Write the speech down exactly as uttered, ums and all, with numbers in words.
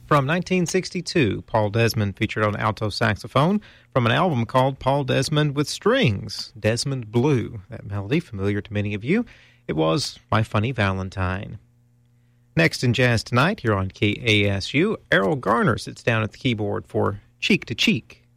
From nineteen sixty-two, Paul Desmond featured on alto saxophone from an album called Paul Desmond with Strings, Desmond Blue. That melody, familiar to many of you, it was My Funny Valentine. Next in Jazz Tonight, here on K A S U, Errol Garner sits down at the keyboard for Cheek to Cheek.